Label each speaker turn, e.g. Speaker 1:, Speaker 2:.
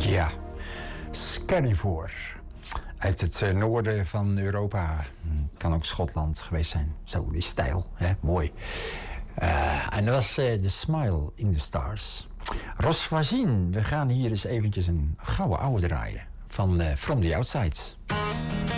Speaker 1: Ja, Scandivoor. Uit het noorden van Europa. Kan ook Schotland geweest zijn. Zo, die stijl, hè? Mooi. En dat was The Smile in the Stars. Ros Voisine, we gaan hier eens eventjes een gouden oude draaien. Van From the Outsides.